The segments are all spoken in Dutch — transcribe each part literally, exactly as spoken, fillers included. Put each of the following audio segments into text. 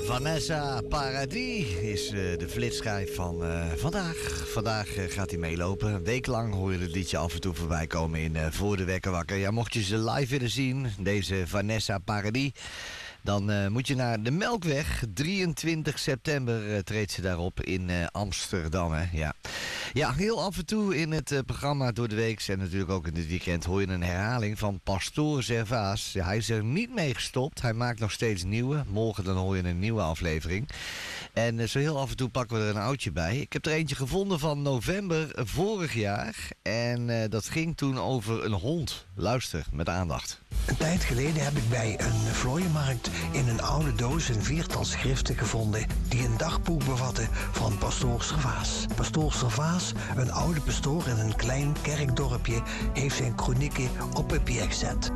Vanessa Paradis is uh, de flitsschijf van uh, vandaag. Vandaag uh, gaat hij meelopen. Een week lang hoor je het liedje af en toe voorbij komen in uh, Voor de Wekker Wakker. Ja, mocht je ze live willen zien, deze Vanessa Paradis, dan uh, moet je naar de Melkweg. drieëntwintig september uh, treedt ze daarop in uh, Amsterdam. Hè? Ja. ja, heel af en toe in het uh, programma door de week en natuurlijk ook in het weekend hoor je een herhaling van Pastoor Servaas. Ja, hij is er niet mee gestopt. Hij maakt nog steeds nieuwe. Morgen dan hoor je een nieuwe aflevering. En uh, zo heel af en toe pakken we er een oudje bij. Ik heb er eentje gevonden van november vorig jaar. En uh, dat ging toen over een hond. Luister met aandacht. Een tijd geleden heb ik bij een vlooienmarkt in een oude doos een viertal schriften gevonden die een dagboek bevatten van Pastoor Servaas. Pastoor Servaas, een oude pastoor in een klein kerkdorpje, heeft zijn kronieken op papier gezet.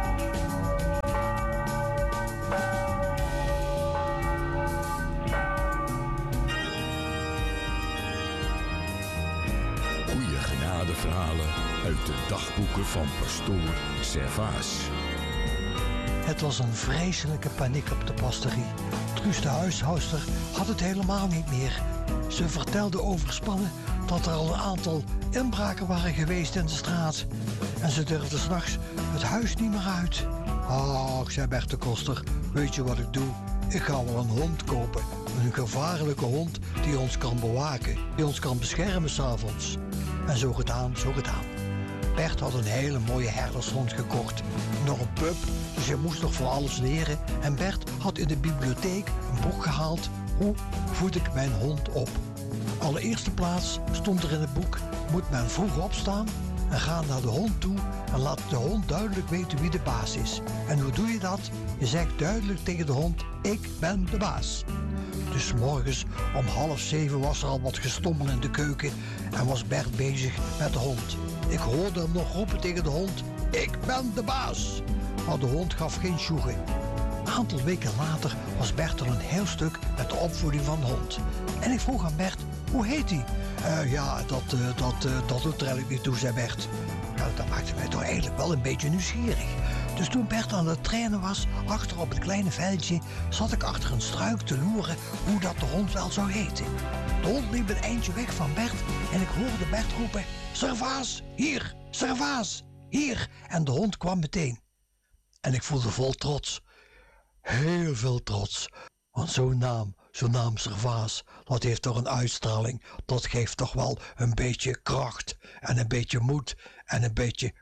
Goeie genadeverhalen uit de dagboeken van Pastoor Servaas. Het was een vreselijke paniek op de pastorie. Truus de huishoudster had het helemaal niet meer. Ze vertelde overspannen dat er al een aantal inbraken waren geweest in de straat. En ze durfde 's nachts het huis niet meer uit. Ach, zei Bert de Koster, weet je wat ik doe? Ik ga wel een hond kopen. Een gevaarlijke hond die ons kan bewaken. Die ons kan beschermen 's avonds. En zo gedaan, zo gedaan. Bert had een hele mooie herdershond gekocht. Nog een pup, dus hij moest nog voor alles leren. En Bert had in de bibliotheek een boek gehaald. Hoe voed ik mijn hond op? Allereerste plaats stond er in het boek: moet men vroeg opstaan en gaan naar de hond toe en laat de hond duidelijk weten wie de baas is. En hoe doe je dat? Je zegt duidelijk tegen de hond: ik ben de baas. Dus morgens om half zeven was er al wat gestommel in de keuken en was Bert bezig met de hond. Ik hoorde hem nog roepen tegen de hond: ik ben de baas. Maar de hond gaf geen sjoegen. Een aantal weken later was Bert al een heel stuk met de opvoeding van de hond. En ik vroeg aan Bert: hoe heet hij? Uh, ja, dat, uh, dat, uh, dat doet er eigenlijk niet toe, zei Bert. Nou, dat maakte mij toch eigenlijk wel een beetje nieuwsgierig. Dus toen Bert aan het trainen was, achter op het kleine veldje, zat ik achter een struik te loeren hoe dat de hond wel zou heten. De hond liep een eindje weg van Bert en ik hoorde Bert roepen: Servaas, hier, Servaas, hier. En de hond kwam meteen. En ik voelde vol trots, heel veel trots. Want zo'n naam, zo'n naam Servaas, dat heeft toch een uitstraling. Dat geeft toch wel een beetje kracht en een beetje moed en een beetje